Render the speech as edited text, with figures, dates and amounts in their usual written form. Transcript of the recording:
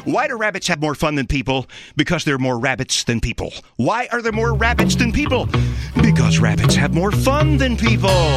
Why do rabbits have more fun than people? Because there are more rabbits than people. Why are there more rabbits than people? Because rabbits have more fun than people.